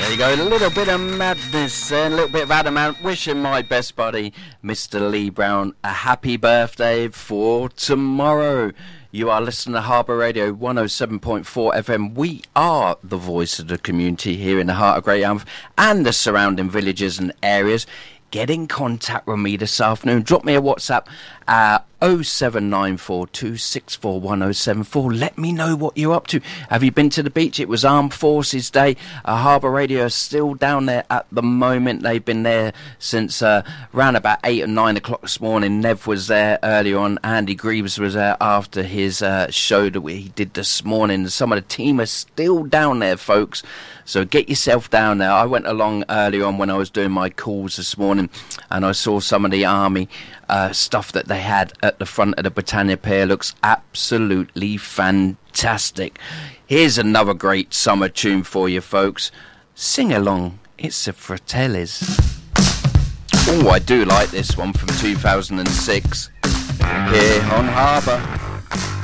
There you go, a little bit of madness and a little bit of Adam wishing my best buddy, Mr. Lee Brown, a happy birthday for tomorrow. You are listening to Harbour Radio 107.4 FM. We are the voice of the community here in the heart of Great Yarmouth and the surrounding villages and areas. Get in contact with me this afternoon. Drop me a WhatsApp at 07942641074. Let me know what you're up to. Have you been to the beach? It was Armed Forces Day. Harbour Radio is still down there at the moment. They've been there since around about 8 or 9 o'clock this morning. Nev was there earlier on. Andy Greaves was there after his show that he did this morning. Some of the team are still down there, folks. So get yourself down there. I went along earlier on when I was doing my calls this morning, and I saw some of the army stuff that they had at the front of the Britannia Pier. Looks absolutely fantastic. Here's another great summer tune for you, folks. Sing along. It's the Fratellis. Oh, I do like this one from 2006 here on Harbour.